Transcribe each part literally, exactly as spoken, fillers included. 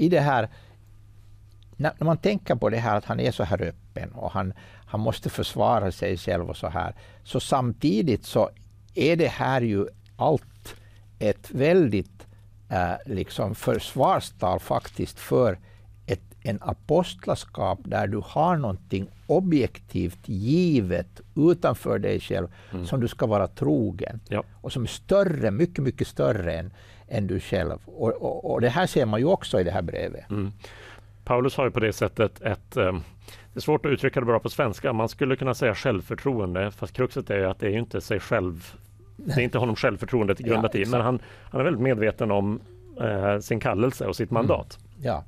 i det här, när, när man tänker på det här att han är så här öppen och han, han måste försvara sig själv och så här, så samtidigt så är det här ju allt ett väldigt eh, liksom försvarstal faktiskt för ett, en apostlaskap där du har någonting objektivt givet utanför dig själv mm. som du ska vara trogen ja. och som är större, mycket mycket större än, än du själv. Och, och, och det här ser man ju också i det här brevet. Mm. Paulus har ju på det sättet ett, eh, det är svårt att uttrycka det bra på svenska, man skulle kunna säga självförtroende, fast kruxet är ju att det är ju inte sig själv, det är inte honom självförtroendet grundat ja, i, men han, han är väldigt medveten om eh, sin kallelse och sitt mandat. Mm. Ja.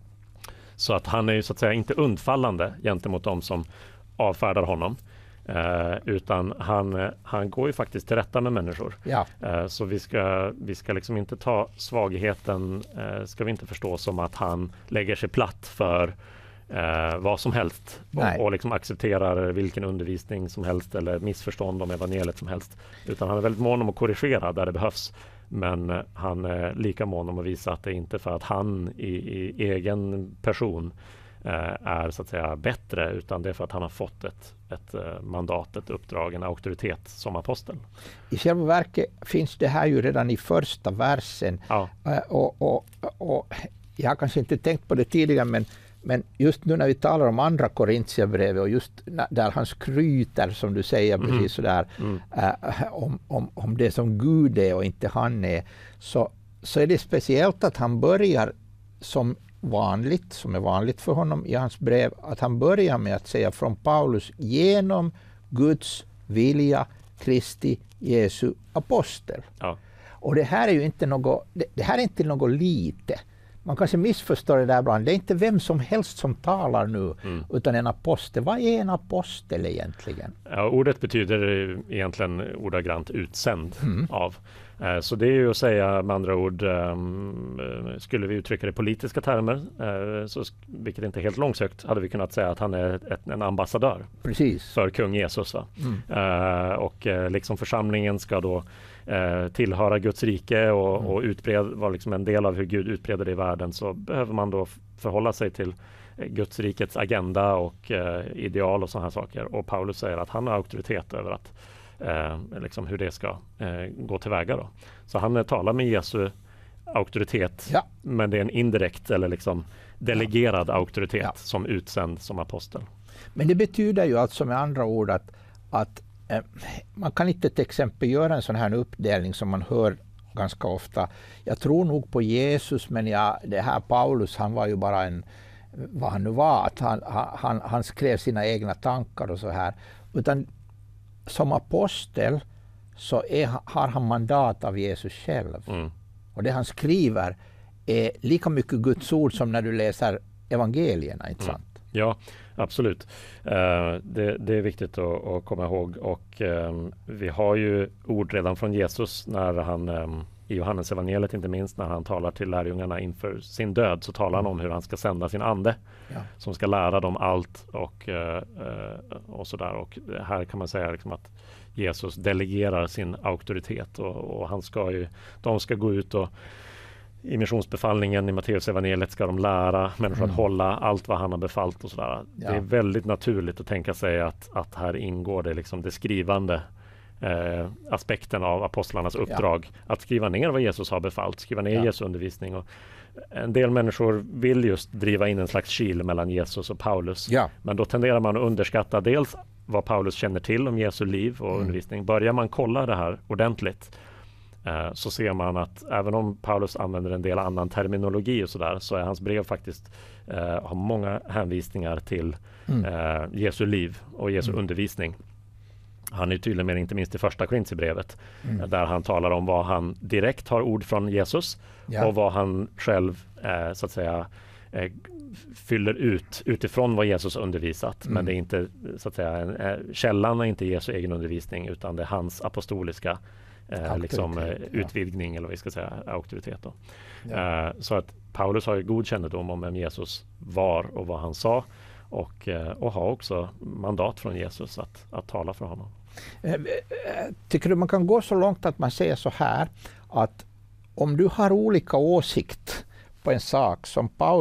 Så att han är ju så att säga inte undfallande gentemot dem som avfärdar honom. Eh, utan han, han går ju faktiskt till rätta med människor. Ja. Eh, så vi ska, vi ska liksom inte ta svagheten, eh, ska vi inte förstå som att han lägger sig platt för eh, vad som helst och, och liksom accepterar vilken undervisning som helst eller missförstånd om evangeliet som helst. Utan han är väldigt mån om att korrigera där det behövs. Men han är lika mån om att visa att det inte är för att han i, i egen person eh, är så att säga bättre, utan det är för att han har fått ett, ett mandat, ett uppdrag, en auktoritet som apostel. I själva verket finns det här ju redan i första versen. Ja. Och, och, och jag har kanske inte tänkt på det tidigare, men Men just nu när vi talar om andra Korintierbrevet och just där han skryter, som du säger, mm. precis sådär, mm. äh, om, om, om det som Gud är och inte han är, så, så är det speciellt att han börjar som vanligt, som är vanligt för honom i hans brev, att han börjar med att säga från Paulus genom Guds vilja, Kristi Jesu apostel. Ja. Och det här är ju inte något, det, det här är inte något lite. Man kanske missförstår det där ibland. Det är inte vem som helst som talar nu, mm. utan en apostel. Vad är en apostel egentligen? Ja, ordet betyder egentligen ordagrant utsänd mm. av. Så det är ju att säga med andra ord, skulle vi uttrycka det i politiska termer, så, vilket inte är helt långsökt, hade vi kunnat säga att han är ett, en ambassadör. Precis. För kung Jesus. Va? Mm. Och liksom församlingen ska då tillhöra Guds rike och, mm. och utbreda, vara liksom en del av hur Gud utbreder det i världen, så behöver man då förhålla sig till Guds rikets agenda och ideal och sådana här saker. Och Paulus säger att han har auktoritet över att Eh, liksom hur det ska eh, gå tillväga då. Så han eh, talar med Jesu auktoritet, ja. men det är en indirekt eller liksom delegerad ja. auktoritet ja. som utsänd som apostel. Men det betyder ju alltså med andra ord att, att eh, man kan inte till exempel göra en sån här uppdelning som man hör ganska ofta. Jag tror nog på Jesus, men ja, det här Paulus, han var ju bara en, vad han nu var, att han, han, han skrev sina egna tankar och så här. Utan som apostel så är, har han mandat av Jesus själv. Mm. Och det han skriver är lika mycket Guds ord som när du läser evangelierna, inte sant? Mm. Ja, absolut. Uh, det, det är viktigt att, att komma ihåg. Och um, vi har ju ord redan från Jesus när han, um, i Johannes evangeliet inte minst, när han talar till lärjungarna inför sin död, så talar han om hur han ska sända sin ande. Ja. Som ska lära dem allt och, uh, och sådär. Och här kan man säga liksom att Jesus delegerar sin auktoritet och, och han ska ju, de ska gå ut och i missionsbefallningen i Matteus evangeliet ska de lära människor mm. att hålla allt vad han har befallt och sådär. Ja. Det är väldigt naturligt att tänka sig att, att här ingår det liksom det skrivande eh, aspekten av apostlarnas uppdrag. Ja. Att skriva ner vad Jesus har befallt, skriva ner ja. Jesu undervisning. Och en del människor vill just driva in en slags kil mellan Jesus och Paulus. Ja. Men då tenderar man att underskatta dels vad Paulus känner till om Jesu liv och mm. undervisning. Börjar man kolla det här ordentligt så ser man att även om Paulus använder en del annan terminologi och sådär, så är hans brev faktiskt eh, har många hänvisningar till mm. eh, Jesu liv och Jesu mm. undervisning. Han är tydlig med inte minst i första Korintierbrevet mm. där han talar om vad han direkt har ord från Jesus ja. Och vad han själv eh, så att säga eh, fyller ut utifrån vad Jesus undervisat. Mm. Men det är inte så att säga en, eh, källan är inte Jesu egen undervisning, utan det är hans apostoliska Eh, liksom, eh, utvidgning ja. Eller vad vi ska säga, auktoritet då. Ja. Eh, så att Paulus har ju god kännedom om vem Jesus var och vad han sa och, eh, och har också mandat från Jesus att, att tala för honom. Eh, tycker du man kan gå så långt att man säger så här att om du har olika åsikt på en sak som Paulus